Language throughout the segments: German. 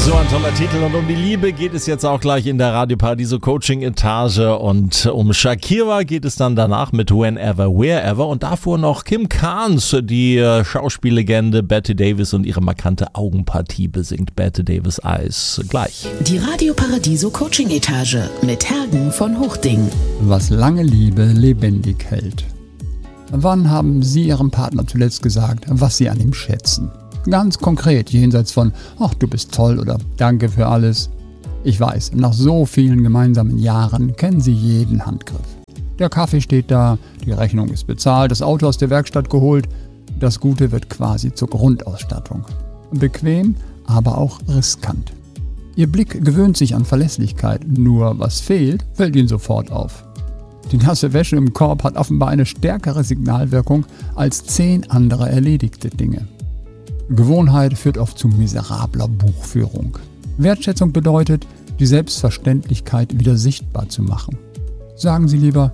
So ein toller Titel und um die Liebe geht es jetzt auch gleich in der Radio Paradiso Coaching Etage und um Shakira geht es dann danach mit Whenever, Wherever und davor noch Kim Carnes, die Schauspiellegende Bette Davis und ihre markante Augenpartie besingt. Bette Davis Eyes gleich. Die Radio Paradiso Coaching Etage mit Hergen von Hochding. Was lange Liebe lebendig hält. Wann haben Sie Ihrem Partner zuletzt gesagt, was Sie an ihm schätzen? Ganz konkret, jenseits von ach, du bist toll oder danke für alles. Ich weiß, nach so vielen gemeinsamen Jahren kennen Sie jeden Handgriff. Der Kaffee steht da, die Rechnung ist bezahlt, das Auto aus der Werkstatt geholt. Das Gute wird quasi zur Grundausstattung. Bequem, aber auch riskant. Ihr Blick gewöhnt sich an Verlässlichkeit, nur was fehlt, fällt Ihnen sofort auf. Die nasse Wäsche im Korb hat offenbar eine stärkere Signalwirkung als 10 andere erledigte Dinge. Gewohnheit führt oft zu miserabler Buchführung. Wertschätzung bedeutet, die Selbstverständlichkeit wieder sichtbar zu machen. Sagen Sie lieber,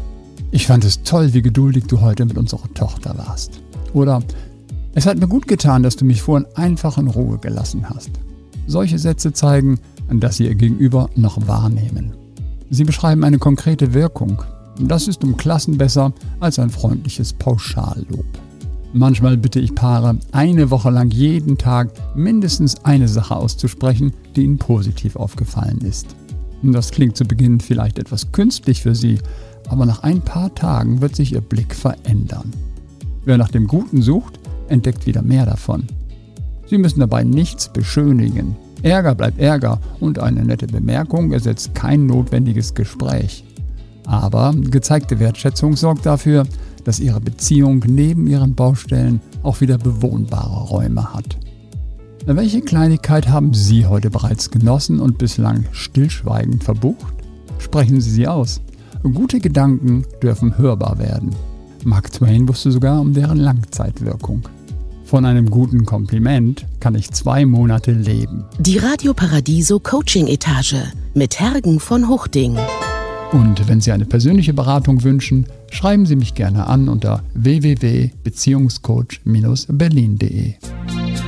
ich fand es toll, wie geduldig du heute mit unserer Tochter warst. Oder, es hat mir gut getan, dass du mich vorhin einfach in Ruhe gelassen hast. Solche Sätze zeigen, dass Sie Ihr Gegenüber noch wahrnehmen. Sie beschreiben eine konkrete Wirkung. Das ist um Klassen besser als ein freundliches Pauschallob. Manchmal bitte ich Paare, eine Woche lang jeden Tag mindestens eine Sache auszusprechen, die ihnen positiv aufgefallen ist. Das klingt zu Beginn vielleicht etwas künstlich für Sie, aber nach ein paar Tagen wird sich Ihr Blick verändern. Wer nach dem Guten sucht, entdeckt wieder mehr davon. Sie müssen dabei nichts beschönigen. Ärger bleibt Ärger und eine nette Bemerkung ersetzt kein notwendiges Gespräch. Aber gezeigte Wertschätzung sorgt dafür, dass Ihre Beziehung neben Ihren Baustellen auch wieder bewohnbare Räume hat. Welche Kleinigkeit haben Sie heute bereits genossen und bislang stillschweigend verbucht? Sprechen Sie sie aus. Gute Gedanken dürfen hörbar werden. Mark Twain wusste sogar um deren Langzeitwirkung. Von einem guten Kompliment kann ich 2 Monate leben. Die Radio Paradiso Coaching Etage mit Hergen von Hochding. Und wenn Sie eine persönliche Beratung wünschen, schreiben Sie mich gerne an unter www.beziehungscoach-berlin.de.